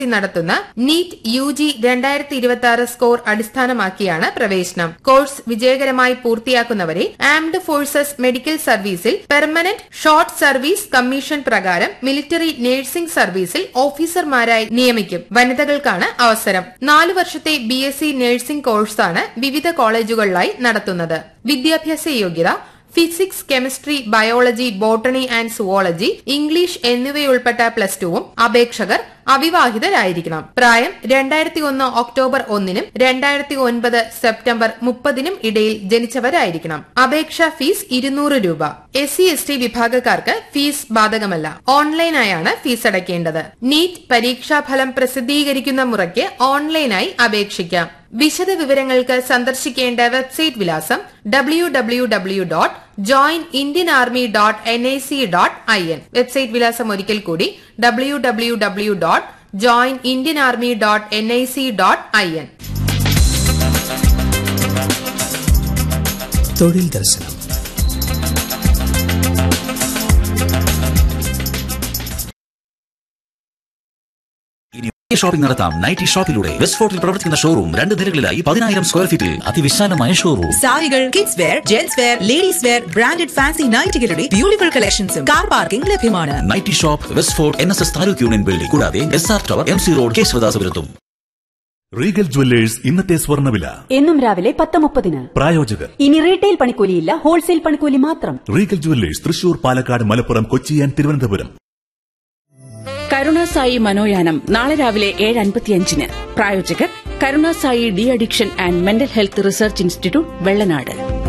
നടത്തുന്ന NEET UG 2026 score അടിസ്ഥാനമാക്കിയാണ് പ്രവേശനം. കോഴ്സ് വിജയകരമായി പൂർത്തിയാക്കുന്നവരെ ആംഡ് ഫോഴ്സസ് മെഡിക്കൽ സർവീസിൽ പെർമനന്റ് ഷോർട്ട് സർവീസ് കമ്മീഷൻ പ്രകാരം മിലിറ്ററി നഴ്സിംഗ് സർവീസിൽ ഓഫീസർമാരായി നിയമിക്കും. വനിതകൾക്കാണ് അവസരം. 4 വർഷത്തെ BSc നഴ്സിംഗ് കോഴ്സാണ് വിവിധ കോളേജുകളിലായി നടത്തുന്നത്. വിദ്യാഭ്യാസ യോഗ്യത physics, chemistry, biology, botany and zoology, English എന്നിവയുൾപ്പെട്ട +2ഉം അപേക്ഷകർ അവിവാഹിതരായിരിക്കണം. പ്രായം 2001 ഒക്ടോബർ 1നും 2009 സെപ്റ്റംബർ 30നും ഇടയിൽ ജനിച്ചവരായിരിക്കണം. അപേക്ഷാ ഫീസ് 200 രൂപ. SC/ST വിഭാഗക്കാർക്ക് ഫീസ് ബാധകമല്ല. ഓൺലൈനായാണ് ഫീസ് അടയ്ക്കേണ്ടത്. നീറ്റ് പരീക്ഷാഫലം പ്രസിദ്ധീകരിക്കുന്ന മുറയ്ക്ക് ഓൺലൈനായി അപേക്ഷിക്കാം. വിശദ വിവരങ്ങൾക്ക് സന്ദർശിക്കേണ്ട വെബ്സൈറ്റ് വിലാസം www.joinindianarmy.nic.in. വെബ്സൈറ്റ് വിലാസം ഒരിക്കൽ കൂടി www.joinindianarmy.nic.in. തൊഴിൽ ദർശനം. ഷോപ്പിംഗ് നടത്താം നൈറ്റി ഷോപ്പിലൂടെ. വെസ്റ്റ് ഫോർട്ടിൽ പ്രവർത്തിക്കുന്ന ഷോറൂം 2 നിലകളിലായി 10,000 സ്ക്വയർ ഫീറ്റിൽ അതിവിശാലമായ ഷോറൂം. സാരികൾ, kids wear, gents wear, ladies wear, branded fancy നൈറ്റികളുടെ beautiful കളക്ഷൻസും കാർ പാർക്കിംഗ് ലഭ്യമാണ്. Nightie shop, west fort NSS taluk union building, കൂടാതെ SR tower, MC road, കേശവദാസപുരത്തും. Regal jewellers ഇന്നത്തെ സ്വർണ്ണവില എന്നും രാവിലെ 10:30. പ്രായോജകർ ഇനി റീറ്റെയിൽ പണിക്കൂലിയില്ല, ഹോൾസെയിൽ പണിക്കൂലി മാത്രം. Regal jewellers Thrissur, Palakkad, Malappuram, Kochi and Thiruvananthapuram. Karunasai മനോയാനം നാളെ രാവിലെ 7:55. പ്രായോജകർ Karunasai de addiction and mental health research institute, Vellanad.